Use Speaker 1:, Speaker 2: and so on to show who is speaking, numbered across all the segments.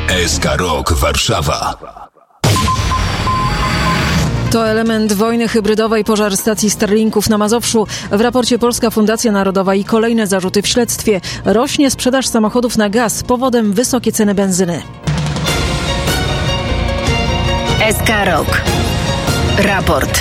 Speaker 1: SK Rok Warszawa.
Speaker 2: To element wojny hybrydowej, pożar stacji Starlinków na Mazowszu. W raporcie Polska Fundacja Narodowa i kolejne zarzuty w śledztwie. Rośnie sprzedaż samochodów na gaz, powodem wysokie ceny benzyny.
Speaker 3: SK Rok. Raport.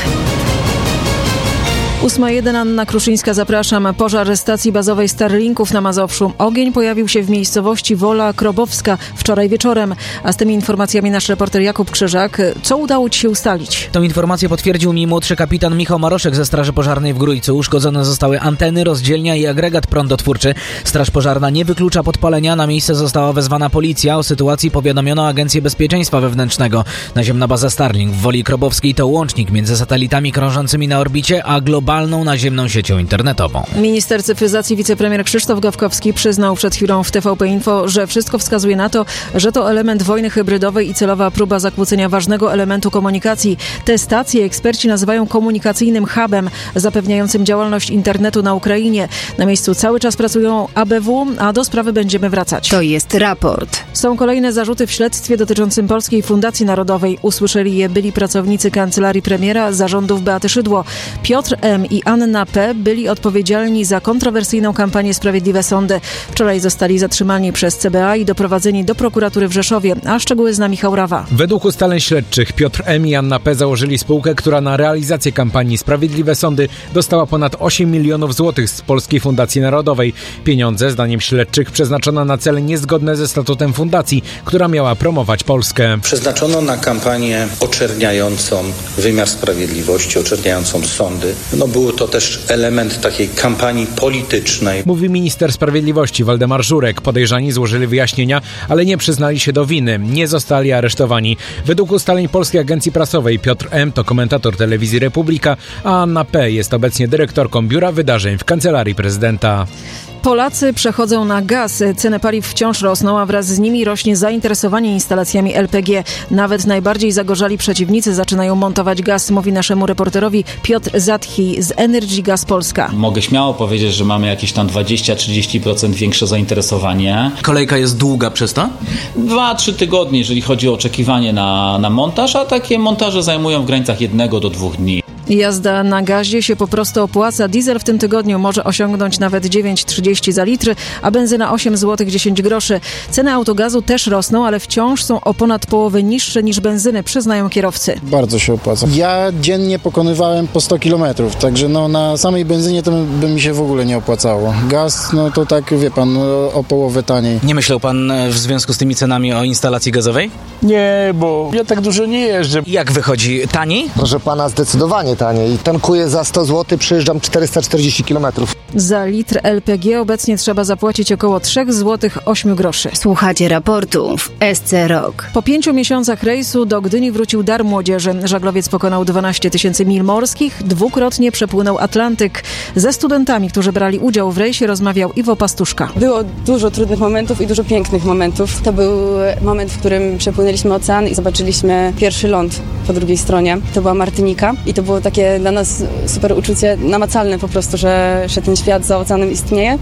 Speaker 2: 8:01, Anna Kruszyńska, zapraszam. Pożar stacji bazowej Starlinków na Mazowszu. Ogień pojawił się w miejscowości Wola Krobowska wczoraj wieczorem. A z tymi informacjami nasz reporter Jakub Krzyżak. Co udało Ci się ustalić?
Speaker 4: Tą informację potwierdził mi młodszy kapitan Michał Maroszek ze Straży Pożarnej w Grójcu. Uszkodzone zostały anteny, rozdzielnia i agregat prądotwórczy. Straż Pożarna nie wyklucza podpalenia. Na miejsce została wezwana policja. O sytuacji powiadomiono Agencję Bezpieczeństwa Wewnętrznego. Naziemna baza Starlink w Woli Krobowskiej to łącznik między satelitami krążącymi na orbicie, a globalną naziemną siecią internetową.
Speaker 2: Minister cyfryzacji wicepremier Krzysztof Gawkowski przyznał przed chwilą w TVP Info, że wszystko wskazuje na to, że to element wojny hybrydowej i celowa próba zakłócenia ważnego elementu komunikacji. Te stacje eksperci nazywają komunikacyjnym hubem zapewniającym działalność internetu na Ukrainie. Na miejscu cały czas pracują ABW, a do sprawy będziemy wracać.
Speaker 3: To jest raport.
Speaker 2: Są kolejne zarzuty w śledztwie dotyczącym Polskiej Fundacji Narodowej. Usłyszeli je byli pracownicy kancelarii premiera, zarządów Beaty Szydło. Piotr M. i Anna P. byli odpowiedzialni za kontrowersyjną kampanię Sprawiedliwe Sądy. Wczoraj zostali zatrzymani przez CBA i doprowadzeni do prokuratury w Rzeszowie. A szczegóły zna Michał Rawa.
Speaker 5: Według ustaleń śledczych Piotr M. i Anna P. założyli spółkę, która na realizację kampanii Sprawiedliwe Sądy dostała ponad 8 milionów złotych z Polskiej Fundacji Narodowej. Pieniądze, zdaniem śledczych, przeznaczono na cele niezgodne ze statutem fundacji, która miała promować Polskę.
Speaker 6: Przeznaczono na kampanię oczerniającą wymiar sprawiedliwości, oczerniającą sądy. Był to też element takiej kampanii politycznej.
Speaker 5: Mówi minister sprawiedliwości Waldemar Żurek. Podejrzani złożyli wyjaśnienia, ale nie przyznali się do winy. Nie zostali aresztowani. Według ustaleń Polskiej Agencji Prasowej Piotr M. to komentator telewizji Republika, a Anna P. jest obecnie dyrektorką Biura Wydarzeń w Kancelarii Prezydenta.
Speaker 2: Polacy przechodzą na gaz. Ceny paliw wciąż rosną, a wraz z nimi rośnie zainteresowanie instalacjami LPG. Nawet najbardziej zagorzali przeciwnicy zaczynają montować gaz, mówi naszemu reporterowi Piotr Zatchi z Energy Gas Polska.
Speaker 7: Mogę śmiało powiedzieć, że mamy jakieś tam 20-30% większe zainteresowanie.
Speaker 8: Kolejka jest długa przez to?
Speaker 7: 2-3 tygodnie, jeżeli chodzi o oczekiwanie na montaż, a takie montaże zajmują w granicach 1 do 2 dni.
Speaker 2: Jazda na gazie się po prostu opłaca. Diesel w tym tygodniu może osiągnąć nawet 9,30 za litr, a benzyna 8 zł 10 groszy. Ceny autogazu też rosną, ale wciąż są o ponad połowę niższe niż benzyny, przyznają kierowcy.
Speaker 9: Bardzo się opłaca. Ja dziennie pokonywałem po 100 kilometrów, także na samej benzynie to by mi się w ogóle nie opłacało. Gaz, to tak, wie pan, o połowę taniej.
Speaker 8: Nie myślał pan w związku z tymi cenami o instalacji gazowej?
Speaker 10: Nie, bo ja tak dużo nie jeżdżę.
Speaker 8: Jak wychodzi? Taniej?
Speaker 11: Proszę pana, zdecydowanie taniej. Tankuję za 100 zł, przejeżdżam 440 km.
Speaker 2: Za litr LPG obecnie trzeba zapłacić około 3 zł 8 groszy.
Speaker 3: Słuchacie raportu w SC Rok.
Speaker 2: Po 5 miesiącach rejsu do Gdyni wrócił dar młodzieży. Żaglowiec pokonał 12 000 mil morskich, dwukrotnie przepłynął Atlantyk. Ze studentami, którzy brali udział w rejsie, rozmawiał Iwo Pastuszka.
Speaker 12: Było dużo trudnych momentów i dużo pięknych momentów. To był moment, w którym przepłynęliśmy ocean i zobaczyliśmy pierwszy ląd po drugiej stronie. To była Martynika i to było takie dla nas super uczucie, namacalne po prostu, że ten świat za oceanem istnieje.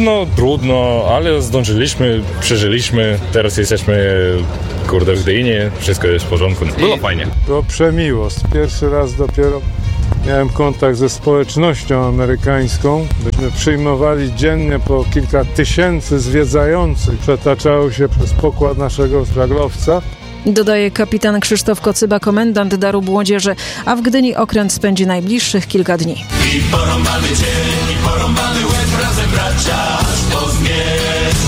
Speaker 13: Trudno, ale zdążyliśmy, przeżyliśmy. Teraz jesteśmy, w Gdyni, wszystko jest w porządku. Było fajnie.
Speaker 14: Było przemiło. Pierwszy raz dopiero miałem kontakt ze społecznością amerykańską. Byśmy przyjmowali dziennie po kilka tysięcy zwiedzających. Przetaczało się przez pokład naszego żaglowca.
Speaker 2: Dodaje kapitan Krzysztof Kocyba, komendant daru młodzieży, a w Gdyni okręt spędzi najbliższych kilka dni.
Speaker 1: I porąbany dzień, i porąbany łeb, razem bracia, aż po zmierzch.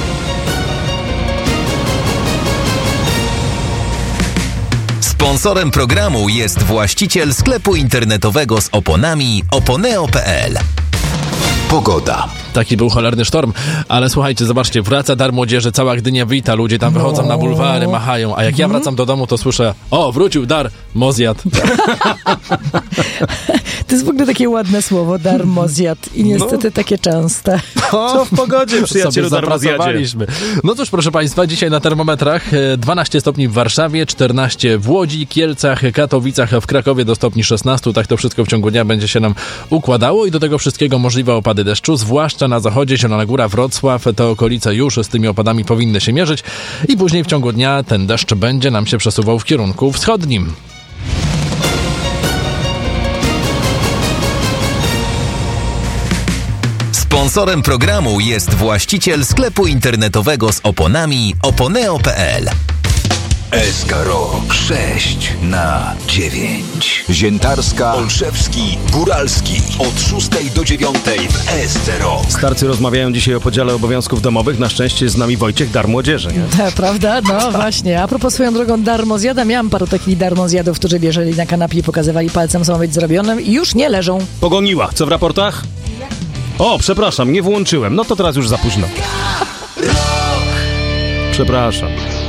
Speaker 1: Sponsorem programu jest właściciel sklepu internetowego z oponami oponeo.pl. Pogoda.
Speaker 15: Taki był cholerny sztorm, ale słuchajcie, zobaczcie, wraca dar młodzieży, cała Gdynia wita, ludzie tam wychodzą na bulwary, machają, a jak ja wracam do domu, to słyszę, wrócił dar, mozjat.
Speaker 16: To jest w ogóle takie ładne słowo, dar mozjat i niestety takie częste.
Speaker 15: Co w pogodzie, przyjacielu, dar mozjadzie. No cóż, proszę Państwa, dzisiaj na termometrach 12 stopni w Warszawie, 14 w Łodzi, Kielcach, Katowicach, w Krakowie do stopni 16, tak to wszystko w ciągu dnia będzie się nam układało i do tego wszystkiego możliwe opady deszczu, zwłaszcza jeszcze na zachodzie, Zielona Góra, Wrocław, te okolice już z tymi opadami powinny się mierzyć i później w ciągu dnia ten deszcz będzie nam się przesuwał w kierunku wschodnim.
Speaker 17: Sponsorem programu jest właściciel sklepu internetowego z oponami oponeo.pl.
Speaker 18: SK Rok 6/9. Ziętarska, Olszewski, Góralski. Od 6 do 9 w SC Rok.
Speaker 19: Starcy rozmawiają dzisiaj o podziale obowiązków domowych. Na szczęście jest z nami Wojciech, dar młodzieży, nie?
Speaker 16: Prawda? No właśnie. A propos swoją drogą darmozjada, miałam paru takich darmozjadów, którzy leżeli na kanapie i pokazywali palcem, co ma być zrobione i już nie leżą.
Speaker 19: Pogoniła. Co w raportach? O, przepraszam, nie włączyłem. No to teraz już za późno. Przepraszam.